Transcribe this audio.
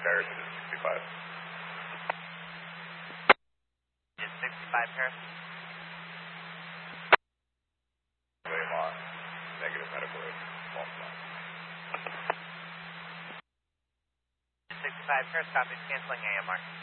Harrison is 65. Is 65 Harrison? William on. Negative medical rate. False line. Is 65 Harrison, copy, canceling AMR.